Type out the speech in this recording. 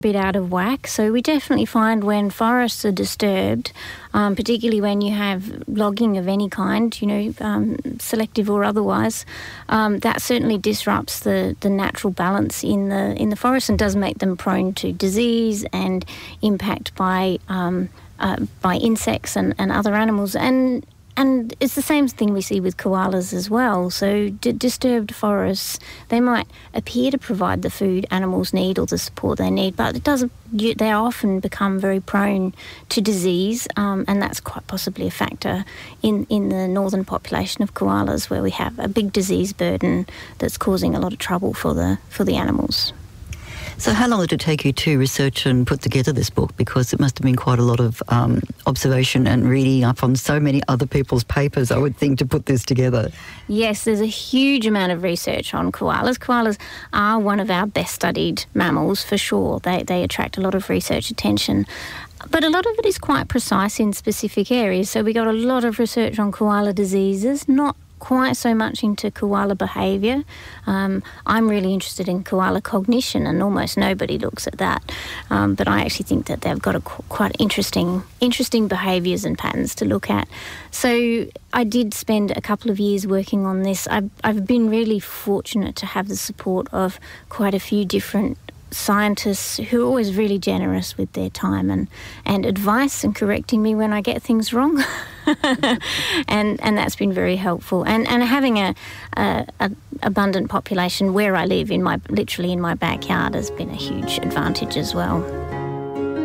bit out of whack. So we definitely find when forests are disturbed, particularly when you have logging of any kind, selective or otherwise, that certainly disrupts the natural balance in the forest and does make them prone to disease and impact by insects and other animals. And it's the same thing we see with koalas as well. So disturbed forests, they might appear to provide the food animals need or the support they need, but they often become very prone to disease, and that's quite possibly a factor in the northern population of koalas, where we have a big disease burden that's causing a lot of trouble for the animals. So how long did it take you to research and put together this book? Because it must have been quite a lot of observation and reading up on so many other people's papers, I would think, to put this together. Yes, there's a huge amount of research on koalas. Koalas are one of our best studied mammals for sure. They attract a lot of research attention. But a lot of it is quite precise in specific areas. So we got a lot of research on koala diseases, not quite so much into koala behaviour. I'm really interested in koala cognition, and almost nobody looks at that. But I actually think that they've got quite interesting behaviours and patterns to look at. So I did spend a couple of years working on this. I've been really fortunate to have the support of quite a few different scientists who are always really generous with their time and advice and correcting me when I get things wrong. and that's been very helpful. And having a abundant population where I live, literally in my backyard, has been a huge advantage as well.